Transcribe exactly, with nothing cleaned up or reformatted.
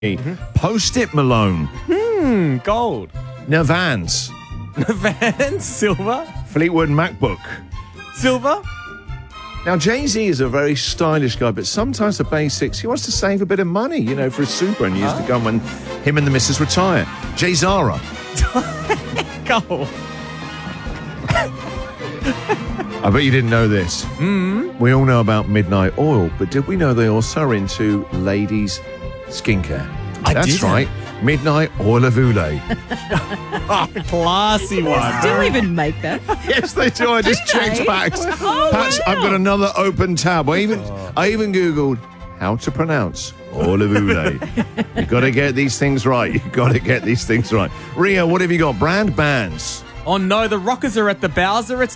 Mm-hmm. Post-it Malone. Hmm, gold. Now Vans. Vans, silver. Fleetwood MacBook. Silver. Now, Jay-Z is a very stylish guy, but sometimes the basics, he wants to save a bit of money, you know, for his super, and he used to go when him and the missus retire. Jay Zara. Gold. I bet you didn't know this. Mm. We all know about Midnight Oil, but did we know they also are into ladies' skincare? I That's didn't. right. Midnight Oil of Olay. Oh, classy one. Still even make that. Yes, they do. I just Do checked they? back. Oh, Patch, wow. I've got another open tab. I even, I even Googled how to pronounce Oil of Olay. You've got to get these things right. You've got to get these things right. Rio, what have you got? Brand bands. Oh no, the Rockers are at the Bowser. It's